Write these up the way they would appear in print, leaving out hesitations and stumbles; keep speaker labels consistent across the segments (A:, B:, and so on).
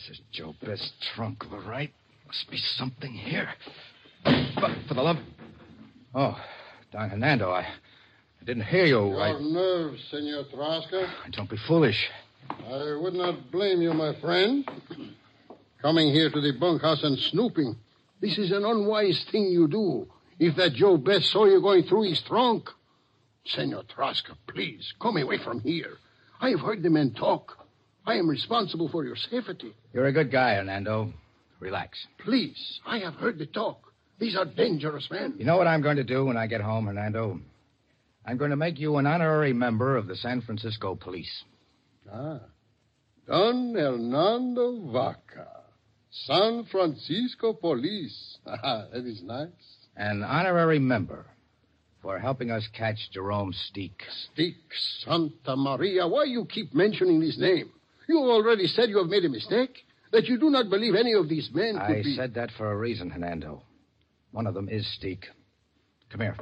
A: This is Joe Best's trunk, all right. Must be something here. But for the love... Oh, Don Hernando, I didn't hear you.
B: Your nerves, Senor Tarasca.
A: Don't be foolish.
B: I would not blame you, my friend. Coming here to the bunkhouse and snooping. This is an unwise thing you do. If that Joe Best saw you going through his trunk. Senor Tarasca, please, come away from here. I have heard the men talk. I am responsible for your safety.
A: You're a good guy, Hernando. Relax.
B: Please, I have heard the talk. These are dangerous men.
A: You know what I'm going to do when I get home, Hernando? I'm going to make you an honorary member of the San Francisco Police.
B: Ah. Don Hernando Vaca. San Francisco Police. That is nice.
A: An honorary member for helping us catch Jerome Steak.
B: Steak, Santa Maria. Why you keep mentioning this name? You already said you have made a mistake. That you do not believe any of these men could be...
A: I said that for a reason, Hernando. One of them is Steak. Come here.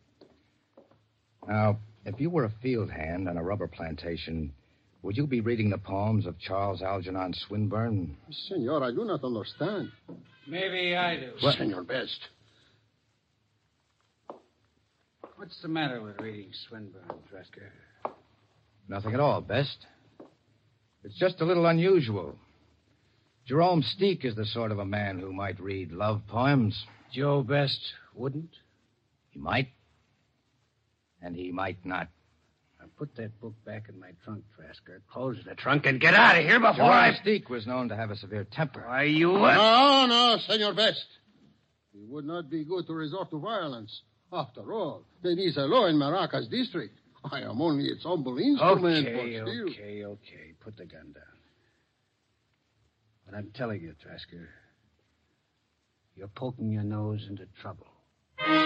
A: Now, if you were a field hand on a rubber plantation, would you be reading the poems of Charles Algernon Swinburne?
B: Senor, I do not understand.
C: Maybe I do.
B: What? Senor Best.
C: What's the matter with reading Swinburne, Trasker?
A: Nothing at all, Best. It's just a little unusual. Jerome Steak is the sort of a man who might read love poems.
C: Joe Best wouldn't?
A: He might. And he might not.
C: Now put that book back in my trunk, Trasker. Close the trunk and get out of here before
A: Jerome Steak was known to have a severe temper.
C: Why, you...
B: No, Senor Best. It would not be good to resort to violence. After all, there is a law in Maracas district. I am only its humble instrument.
C: Okay. Put the gun down. But I'm telling you, Trasker, you're poking your nose into trouble.